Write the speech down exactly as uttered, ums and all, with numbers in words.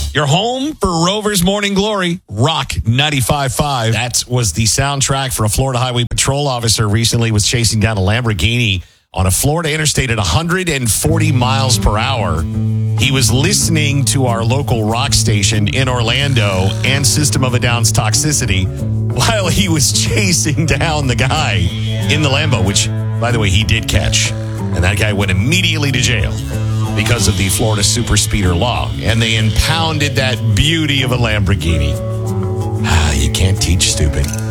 Your home for Rover's Morning Glory, Rock ninety-five point five. That was the soundtrack for a Florida Highway Patrol officer recently was chasing down a Lamborghini on a Florida interstate at one hundred forty miles per hour. He was listening to our local rock station in Orlando and System of a Down's Toxicity while he was chasing down the guy in the Lambo, which, by the way, he did catch. And that guy went immediately to jail because of the Florida super speeder law. And they impounded that beauty of a Lamborghini. Ah, you can't teach stupid.